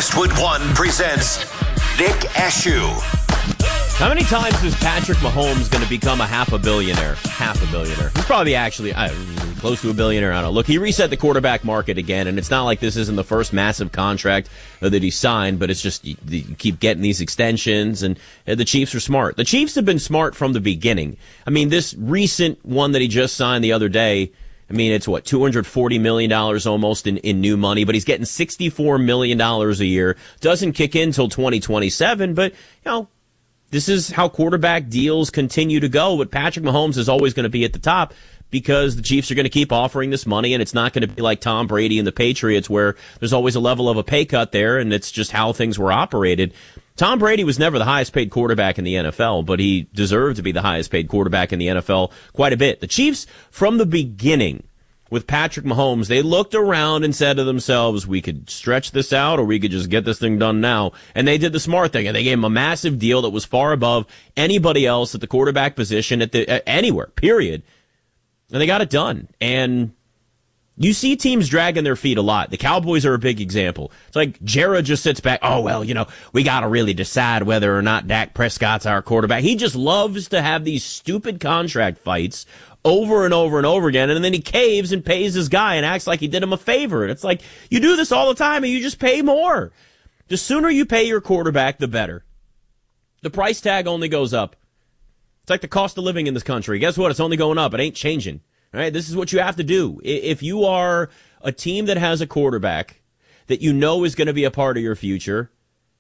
Westwood One presents Nick Ashew. How many times is Patrick Mahomes going to become a half a billionaire? He's probably actually close to a billionaire. I don't know. Look, he reset the quarterback market again, and it's not like this isn't the first massive contract that he signed, but it's just you keep getting these extensions, and the Chiefs are smart. The Chiefs have been smart from the beginning. I mean, this recent one that he just signed the other day, I mean, it's what, $240 million almost in new money, but he's getting $64 million a year. Doesn't kick in until 2027, but, this is how quarterback deals continue to go. But Patrick Mahomes is always going to be at the top because the Chiefs are going to keep offering this money, and it's not going to be like Tom Brady and the Patriots where there's always a level of a pay cut there, and it's just how things were operated. Tom Brady was never the highest paid quarterback in the NFL, but he deserved to be the highest paid quarterback in the NFL quite a bit. The Chiefs, from the beginning, with Patrick Mahomes, they looked around and said to themselves, we could stretch this out or we could just get this thing done now. And they did the smart thing, and they gave him a massive deal that was far above anybody else at the quarterback position anywhere, period. And they got it done. And you see teams dragging their feet a lot. The Cowboys are a big example. It's like Jared just sits back. Oh, well, we got to really decide whether or not Dak Prescott's our quarterback. He just loves to have these stupid contract fights over and over and over again, and then he caves and pays his guy and acts like he did him a favor. And it's like, you do this all the time and you just pay more. The sooner you pay your quarterback, the better. The price tag only goes up. It's like the cost of living in this country. Guess what? It's only going up. It ain't changing. All right? This is what you have to do. If you are a team that has a quarterback that you know is going to be a part of your future,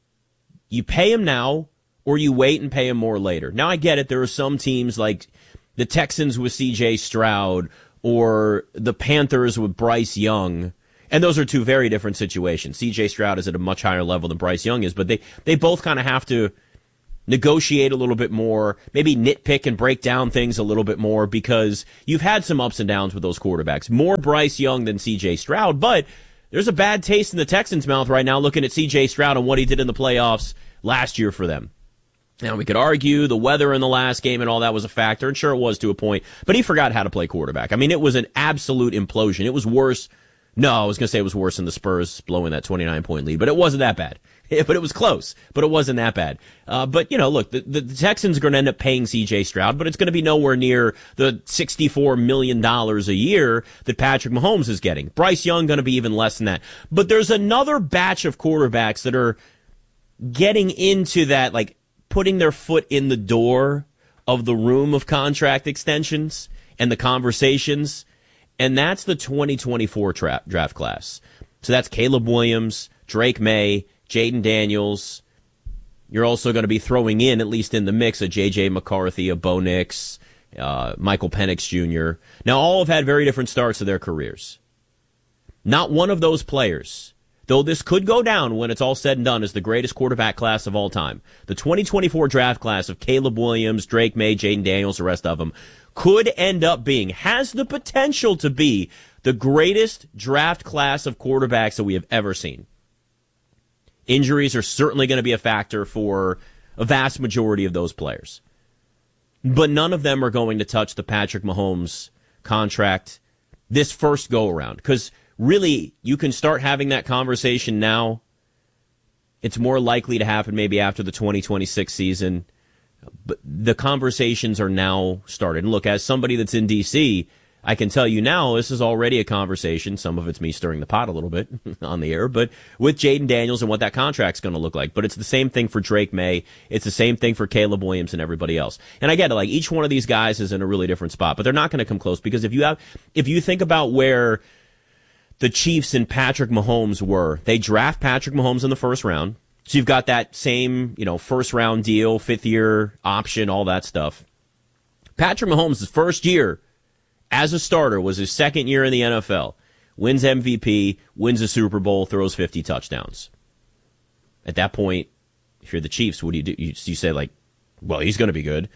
you pay him now or you wait and pay him more later. Now, I get it. There are some teams like the Texans with C.J. Stroud or the Panthers with Bryce Young. And those are two very different situations. C.J. Stroud is at a much higher level than Bryce Young is, but they both kind of have to negotiate a little bit more, maybe nitpick and break down things a little bit more because you've had some ups and downs with those quarterbacks. More Bryce Young than C.J. Stroud, but there's a bad taste in the Texans' mouth right now looking at C.J. Stroud and what he did in the playoffs last year for them. Now, we could argue the weather in the last game and all that was a factor, and sure it was to a point, but he forgot how to play quarterback. I mean, it was an absolute implosion. It was worse. No, I was going to say it was worse than the Spurs blowing that 29-point lead, but it wasn't that bad. But it was close, but it wasn't that bad. But, look, the Texans are going to end up paying C.J. Stroud, but it's going to be nowhere near the $64 million a year that Patrick Mahomes is getting. Bryce Young going to be even less than that. But there's another batch of quarterbacks that are getting into that, like, putting their foot in the door of the room of contract extensions and the conversations, and that's the 2024 draft class. So that's Caleb Williams, Drake May, Jaden Daniels. You're also going to be throwing in, at least in the mix, a J.J. McCarthy, a Bo Nix, Michael Penix Jr. Now, all have had very different starts of their careers. Not one of those players, though this could go down when it's all said and done as the greatest quarterback class of all time. The 2024 draft class of Caleb Williams, Drake May, Jaden Daniels, the rest of them, could end up being, has the potential to be, the greatest draft class of quarterbacks that we have ever seen. Injuries are certainly going to be a factor for a vast majority of those players. But none of them are going to touch the Patrick Mahomes contract this first go-around. Because really, you can start having that conversation now. It's more likely to happen maybe after the 2026 season. But the conversations are now started. And look, as somebody that's in D.C., I can tell you now, this is already a conversation. Some of it's me stirring the pot a little bit on the air, but with Jaden Daniels and what that contract's going to look like. But it's the same thing for Drake May. It's the same thing for Caleb Williams and everybody else. And I get it, like each one of these guys is in a really different spot, but they're not going to come close because if you think about where the Chiefs and Patrick Mahomes were, they draft Patrick Mahomes in the first round. So you've got that same, first round deal, 5th year option, all that stuff. Patrick Mahomes' first year as a starter was his second year in the NFL. Wins MVP, wins a Super Bowl, throws 50 touchdowns. At that point, if you're the Chiefs, what do you do? You say, like, well, he's going to be good.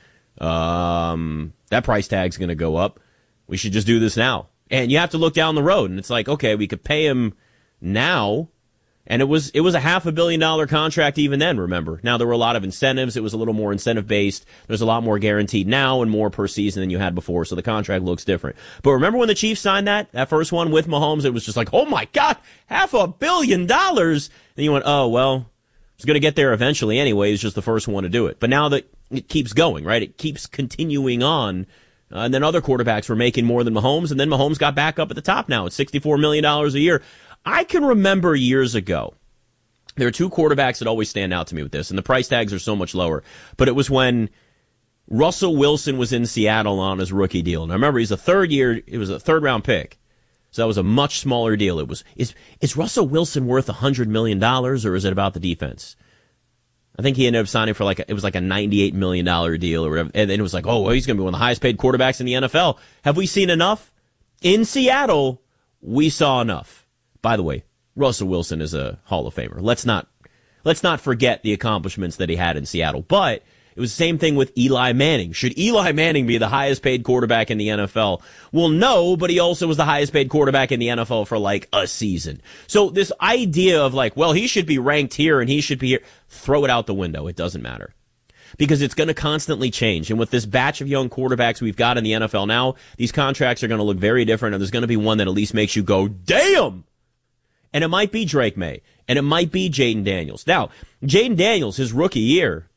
That price tag's going to go up. We should just do this now. And you have to look down the road, and it's like, okay, we could pay him now, And it was a $500 million contract even then, remember. Now, there were a lot of incentives. It was a little more incentive-based. There's a lot more guaranteed now and more per season than you had before, so the contract looks different. But remember when the Chiefs signed that first one with Mahomes, it was just like, oh my God, $500 million. Then you went, oh, well, it's going to get there eventually anyway. It's just the first one to do it. But now that it keeps going, right? It keeps continuing on. And then other quarterbacks were making more than Mahomes, and then Mahomes got back up at the top now. It's $64 million a year. I can remember years ago, there are two quarterbacks that always stand out to me with this, and the price tags are so much lower. But it was when Russell Wilson was in Seattle on his rookie deal. And I remember it was a third-round pick. So that was a much smaller deal. It was, is Russell Wilson worth $100 million, or is it about the defense? I think he ended up signing for it was like a $98 million deal or whatever. And then it was like, oh, well, he's going to be one of the highest paid quarterbacks in the NFL. Have we seen enough? In Seattle, we saw enough. By the way, Russell Wilson is a Hall of Famer. Let's not forget the accomplishments that he had in Seattle. But it was the same thing with Eli Manning. Should Eli Manning be the highest paid quarterback in the NFL? Well, no, but he also was the highest paid quarterback in the NFL for like a season. So this idea of like, well, he should be ranked here and he should be here, throw it out the window. It doesn't matter. Because it's going to constantly change. And with this batch of young quarterbacks we've got in the NFL now, these contracts are going to look very different, and there's going to be one that at least makes you go, damn! And it might be Drake May, and it might be Jayden Daniels. Now, Jayden Daniels, his rookie year,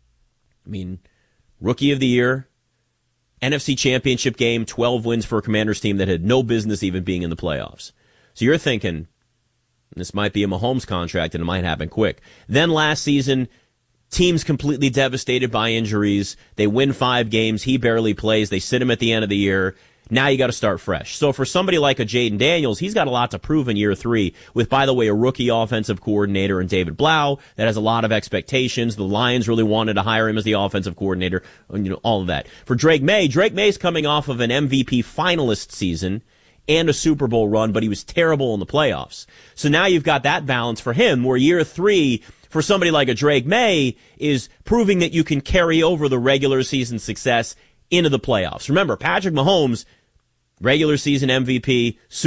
rookie of the year, NFC Championship game, 12 wins for a Commanders team that had no business even being in the playoffs. So you're thinking, this might be a Mahomes contract, and it might happen quick. Then last season, team's completely devastated by injuries. They win 5 games. He barely plays. They sit him at the end of the year. Now you got to start fresh. So for somebody like a Jayden Daniels, he's got a lot to prove in year 3 with, by the way, a rookie offensive coordinator in David Blau that has a lot of expectations. The Lions really wanted to hire him as the offensive coordinator, all of that. For Drake May's coming off of an MVP finalist season and a Super Bowl run, but he was terrible in the playoffs. So now you've got that balance for him, where year 3 for somebody like a Drake May is proving that you can carry over the regular season success into the playoffs. Remember, Patrick Mahomes, regular season MVP,